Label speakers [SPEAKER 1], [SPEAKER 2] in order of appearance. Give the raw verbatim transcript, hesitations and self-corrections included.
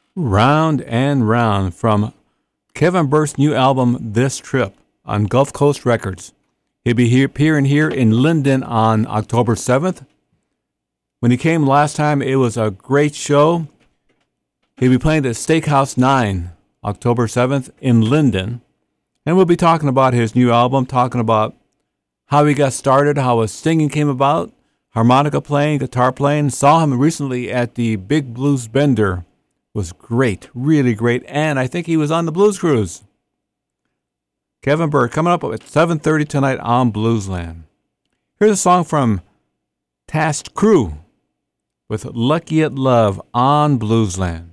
[SPEAKER 1] Round and Round from Kevin Burt's new album, This Trip, on Gulf Coast Records. He'll be here, appearing here in Linden on October seventh. When he came last time, it was a great show. He'll be playing at Steakhouse nine, October seventh in Linden. And we'll be talking about his new album, talking about how he got started, how his singing came about, harmonica playing, guitar playing. Saw him recently at the Big Blues Bender. Was great, really great, and I think he was on the Blues Cruise. Kevin Burt coming up at seven thirty tonight on Bluesland. Here's a song from Tasked Crew with Lucky at Love on Bluesland.